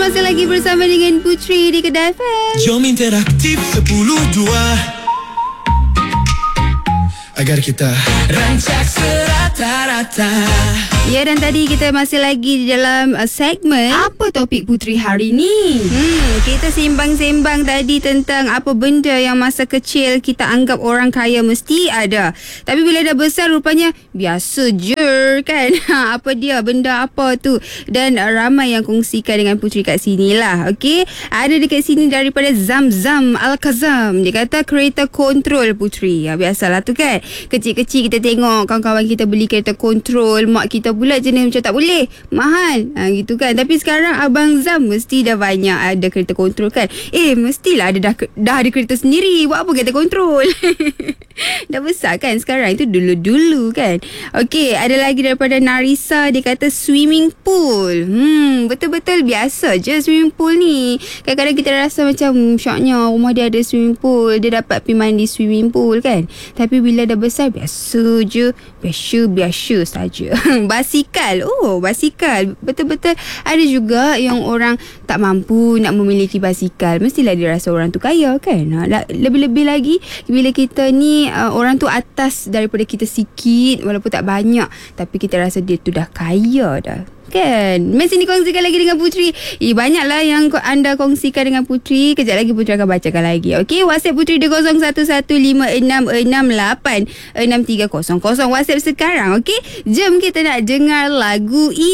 masih lagi bersama dengan Putri di Kedah FM. Jom interaktif 10-2 agar kita rancak serata-rata. Ya, dan tadi kita masih lagi di dalam segmen Apa topik Putri hari ni? Kita sembang-sembang tadi tentang apa benda yang masa kecil kita anggap orang kaya mesti ada, tapi bila dah besar rupanya biasa je kan. Apa dia, benda apa tu? Dan ramai yang kongsikan dengan Putri kat sini lah. Okey, ada dekat sini daripada Zamzam Al-Kazam. Dia kata kereta kontrol Putri. Biasalah tu kan, kecil-kecil kita tengok kawan-kawan kita beli kereta kontrol, mak kita pula jenis macam tak boleh, mahal, gitu kan. Tapi sekarang Abang Zam mesti dah banyak ada kereta kontrol kan. Mestilah dah ada kereta sendiri. Buat apa kereta kontrol? Dah besar kan sekarang, itu dulu-dulu kan. Okey, ada lagi daripada Narisa. Dia kata swimming pool. Betul-betul biasa je swimming pool ni. Kadang-kadang kita rasa macam syoknya rumah dia ada swimming pool, dia dapat pergi mandi swimming pool kan. Tapi bila dah besar, biasa je. Biasa saja. Basikal. Basikal. Betul-betul ada juga yang orang tak mampu nak memiliki basikal. Mestilah dia rasa orang tu kaya kan. Lebih-lebih lagi bila kita ni orang tu atas daripada kita sikit, walaupun tak banyak, tapi kita rasa dia tu dah kaya dah kan. Mesti dikongsikan lagi dengan Putri. Banyaklah yang anda kongsikan dengan Putri. Kejap lagi Putri akan bacakan lagi. Okey, WhatsApp Putri di 011566863000. WhatsApp sekarang. Okey, jom kita nak dengar lagu ini.